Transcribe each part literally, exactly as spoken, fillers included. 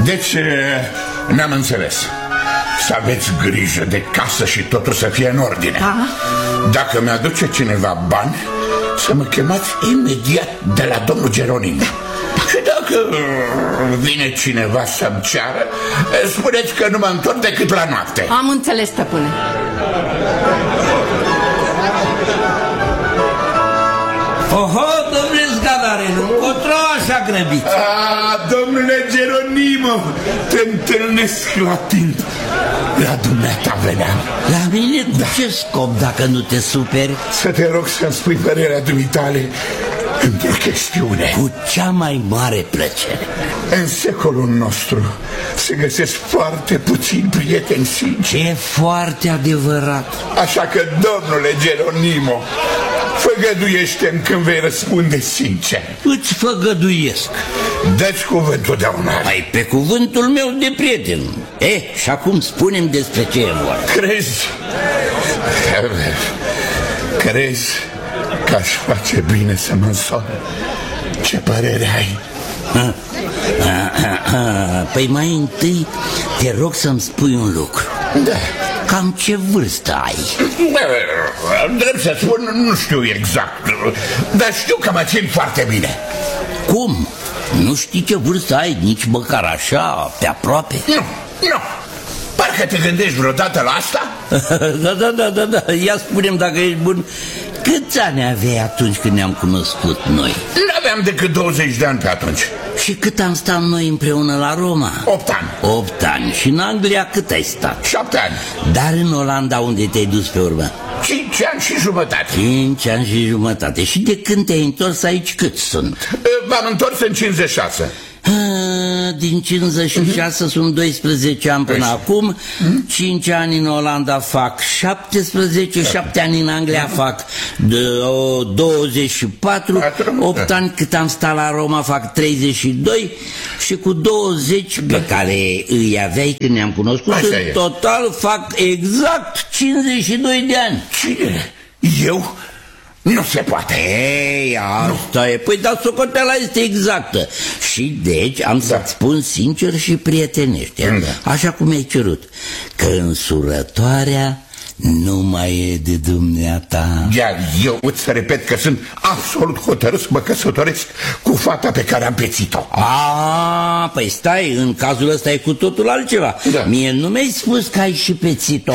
Deci, ne-am înțeles. Să aveți grijă de casă și totul să fie în ordine. Aha. Dacă mi-aduce cineva bani, să mă chemați imediat de la domnul Geronim. Și dacă vine cineva să-mi ceară, spuneți că nu mă întorc decât la noapte. Am înțeles, stăpâne. Oho, domnule Zgadarenu, încotro așa grăbit. Ah, domnule Geronimo, te întâlnesc la timp. La dumneata veneam. La mine cu da. Ce scop, dacă nu te superi? Să te rog să-mi spui părerea dumitale într-o chestiune. Cu cea mai mare plăcere. În secolul nostru se găsesc foarte puțini prieteni sinceri. E foarte adevărat. Așa că, domnule Geronimo, făgăduiește-mi când vei răspunde sincer. Îți făgăduiesc. Dă-ți cuvântul de onoare. Mai pe cuvântul meu de prieten. Eh, și acum spunem despre ce e vorba. Crezi Crezi că aș face bine să mă însor? Ce părere ai? Ha. Ha, ha, ha. Păi mai întâi te rog să-mi spui un lucru. Da. Cam ce vârstă ai? Drept să spun, nu știu exact, dar știu că mă țin foarte bine. Cum? Nu știi ce vârstă ai nici măcar așa, pe aproape? Nu, nu. Parcă te gândești vreodată la asta? Da, da, da, da, da. Ia spune-mi dacă ești bun. Câți ani aveai atunci când ne-am cunoscut noi? N-aveam decât douăzeci de ani pe atunci. Și cât am stat noi împreună la Roma? Opt ani. Opt ani. Și în Anglia cât ai stat? Șapte ani. Dar în Olanda unde te-ai dus pe urmă? Cinci ani și jumătate. Cinci ani și jumătate. Și de când te-ai întors aici cât sunt? M-am întors în cincizeci și șase. Din cincizeci și șase uh-huh. sunt doisprezece ani până uh-huh. acum. uh-huh. cinci ani în Olanda fac șaptesprezece, șapte ani în Anglia fac douăzeci și patru, opt ani cât am stat la Roma fac treizeci și doi și cu douăzeci pe care îi aveai când ne-am cunoscut, în total fac exact cincizeci și doi de ani. Cine? Eu? Nu se poate. Ei, asta e. Păi, dar socoteala este exactă. Și deci am da. să-ți spun sincer și prietenește, da. așa cum ai cerut, că însurătoarea nu mai e de dumneata. Iar eu îți repet că sunt absolut hotărât să mă căsătoresc cu fata pe care am pețit-o. A, păi stai, în cazul ăsta e cu totul altceva. Da. Mie nu mi-ai spus că ai și pețit-o.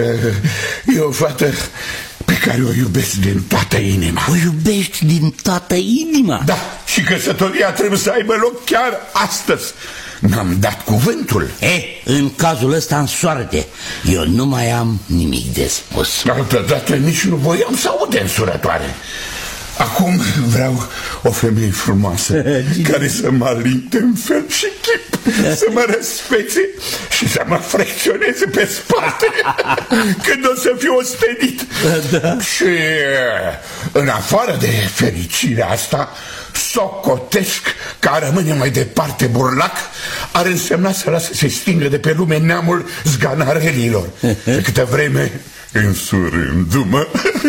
E o fată pe care o iubesc din toată inima. O iubești din toată inima? Da, și căsătoria trebuie să aibă loc chiar astăzi. Mi-am dat cuvântul. E, în cazul ăsta în soarte, eu nu mai am nimic de spus. Altă dată nici nu voiam să aud însurătoare. Acum vreau o femeie frumoasă care să mă alinte în fel și chip, să mă răspețe și să mă fricționeze pe spate când o să fiu ostenit. Da. Și în afară de fericirea asta, socotesc că a rămâne mai departe burlac ar însemna să lasă să se stingă de pe lume neamul zganarelilor. De câtă vreme, însurându-mă,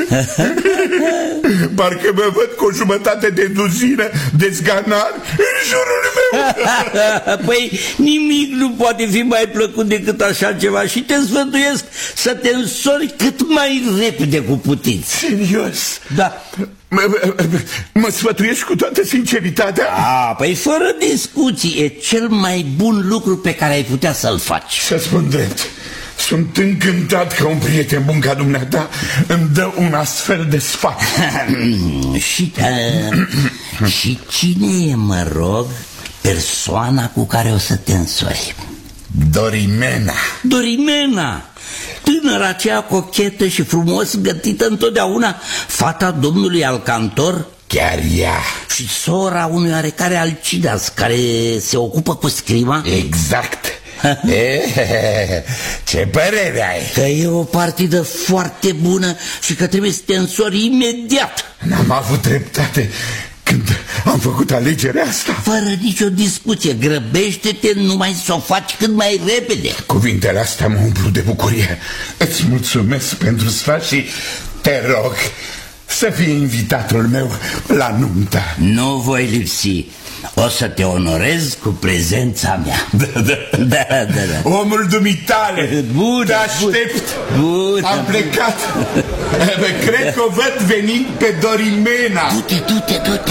parcă mă văd cu o jumătate de duzină de zganari în jurul meu. Păi nimic nu poate fi mai plăcut decât așa ceva și te sfătuiesc să te însori cât mai repede cu putință. Serios? Da. Mă sfătuiești cu toată sinceritatea? A, păi fără discuții, e cel mai bun lucru pe care ai putea să-l faci. Să spun drept, sunt încântat că un prieten bun ca dumneata îmi dă un astfel de sfat. și, uh, și cine e, mă rog, persoana cu care o să te însori? Dorimena. Dorimena, tânăra aceea cochetă și frumos gătită întotdeauna, fata domnului Alcantor? Chiar ea. Și sora unui oarecare Alcidas care se ocupă cu scrima? Exact. E, ce părere ai? Că e o partidă foarte bună și că trebuie să te însori imediat. N-am avut dreptate când am făcut alegerea asta. Fără nicio discuție, grăbește-te numai să o faci cât mai repede. Cuvintele astea mă umplu de bucurie. Îți mulțumesc pentru sfat și te rog să fii invitatul meu la nuntă. Nu voi lipsi. o să te onorez cu prezența mea. Da, da, da, da, da. Omul dumitale, bun, te aștept. Bun. Am plecat. Cred că o văd venind pe Dorimena. Du-te, du-te, du-te.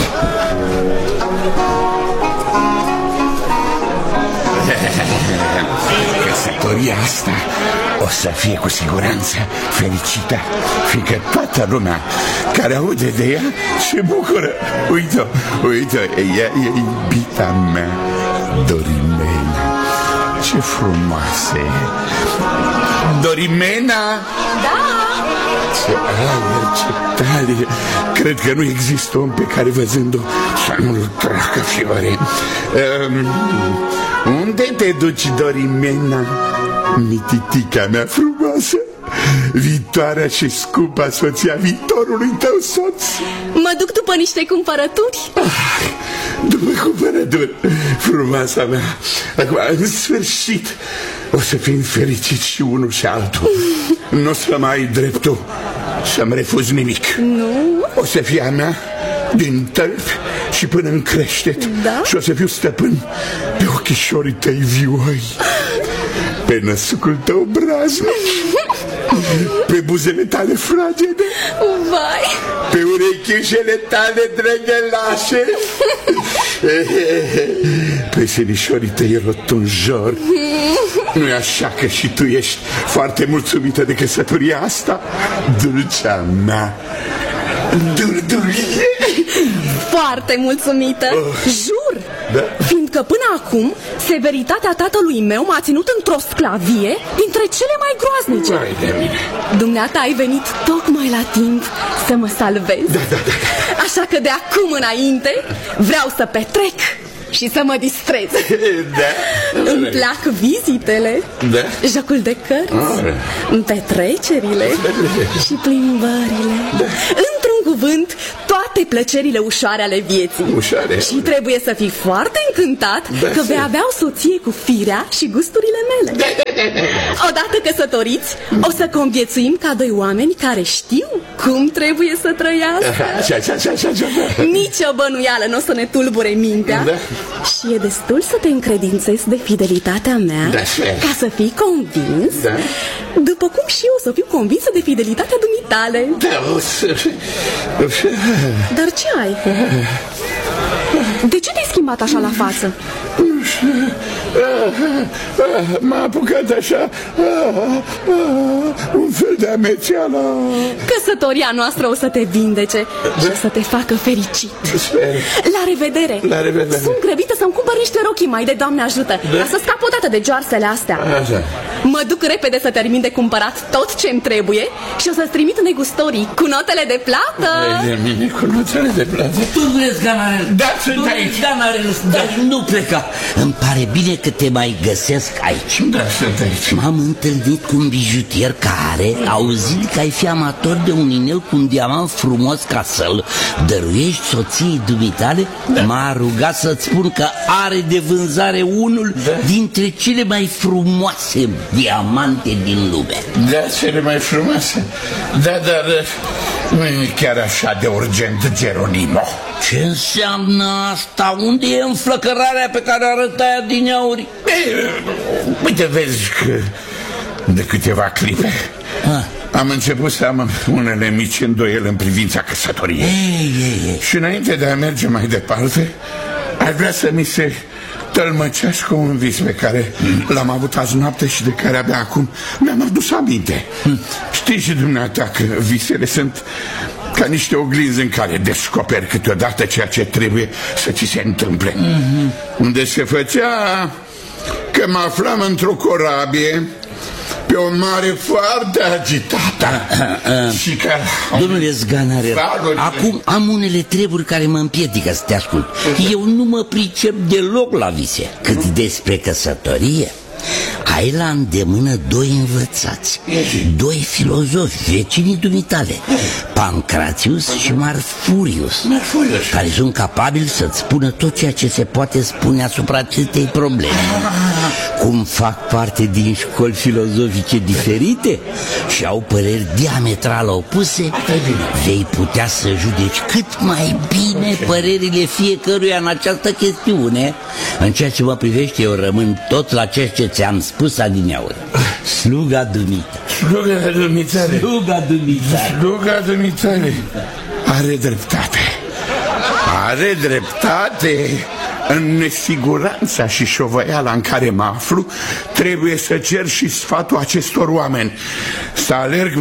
Căsătoria asta o să fie cu siguranță fericită, fiindcă toată lumea care aude de ea se bucură. Uite-o, uite-o, ea e iubita mea, Dorimena. Ce frumoasă e. Dorimena! Da! Ce aer, ce talie. Cred că nu există om pe care văzând-o să nu-l tragă fiore. um, Unde te duci, Dorimena? Mititica mea frumoasă, viitoarea și scumpa soția viitorului tău soț. Mă duc după niște cumpărături. Ah, după cumpărături, frumoasa mea. Acum, în sfârșit, o să fim fericiți și unul și altul. Nu o să mai ai dreptul să-mi refuzi nimic. Nu. O să fie a mea din tălpi și până în creștet. Da? Și o să fiu stăpân pe ochișorii tăi vioi, pe năsucul tău braznic, pe buzele tale fragede, Vai. pe urechișele tale drăgălașe, pe senișorii tăi rotunjori. Nu-i așa că și tu ești foarte mulțumită de căsătoria asta, dulcea mea, Durdulie? Foarte mulțumită, oh. Jur, da? Fiindcă până acum severitatea tatălui meu m-a ținut într-o sclavie dintre cele mai groaznice. Vai de mine. Dumneata ai venit tocmai la timp să mă salvezi. Da, da, da. Așa că de acum înainte vreau să petrec și să mă distrez. Da. Îmi plac vizitele, da? Jocul de cărți, ah. Petrecerile și plimbările, da. Într-un cuvânt, toate plăcerile ușoare ale vieții. Ușoare. Și trebuie să fii foarte încântat, da, că vei avea o soție cu firea și gusturile mele. Da, da, da, da. Odată căsătoriți, o să conviețuim ca doi oameni care știu cum trebuie să trăiască. Așa, așa, așa, așa. Nici o bănuială nu o să ne tulbure mintea, da. Și e destul să te încredințezi de fidelitatea mea, da, ca să fii convins, da. După cum și eu o să fiu convinsă de fidelitatea dumitale. Da, o să... Dar ce ai? De ce te-ai schimbat așa la față? M-a apucat așa un fel de amețeală. Căsătoria noastră o să te vindece, da? Și o să te facă fericit. Sper. La revedere. La revedere. Sunt grăbită să-mi cumpăr niște rochii mai de Doamne ajută, da? Ca să scap odată de joarsele astea. Așa. Mă duc repede să termin de cumpărat tot ce-mi trebuie și o să-ți trimit negustorii cu notele de plată. De mine, cu notele de plată. Tu vrezi, Ganarel? Da, sunt aici. Ganarel, dar nu pleca. Îmi pare bine că te mai găsesc aici. Da, sunt aici. M-am întâlnit cu un bijutier care, auzind că ai fi amator de un inel cu un diamant frumos ca să-l dăruiești soției dumitale, da. M-a rugat să-ți spun că are de vânzare unul, da. Dintre cele mai frumoase diamante din lume. Da, cele mai frumoase? Da, dar nu e chiar așa de urgent, Geronimo. Ce înseamnă asta? Unde e înflăcărarea pe care arăta ea din auri? Uite, vezi că de câteva clipe ah. am început să am unele mici îndoieli în privința căsătoriei. Ei, ei, ei. Și înainte de a merge mai departe, aș vrea să mi se tălmăcească un vis pe care mm. l-am avut azi noapte și de care abia acum mi-am adus aminte. mm. Știi și dumneata că visele sunt ca niște oglinzi în care descoperi câteodată ceea ce trebuie să ți se întâmple. mm-hmm. Unde se făcea că mă aflam într-o corabie pe o mare foarte agitată. Și că... Domnule Zganarel, acum am unele treburi care mă împiedică să te ascult. Eu nu mă pricep deloc la vise. Cât despre căsătorie, ai la îndemână doi învățați, doi filozofi, vecinii dumitale, Pancratius și Marfurius, care sunt capabili să-ți spună tot ceea ce se poate spune asupra acestei probleme. Cum fac parte din școli filozofice diferite și au păreri diametral opuse, vei putea să judeci cât mai bine părerile fiecăruia în această chestiune. În ceea ce mă privește, eu rămân tot la ceea ce ți-am spus adineauri. Sluga dumitare. Sluga dumitare. Sluga dumitare. Sluga dumitare. Are dreptate. Are dreptate. În nesiguranța și șovăiala în care mă aflu, trebuie să cer și sfatul acestor oameni. Să alerg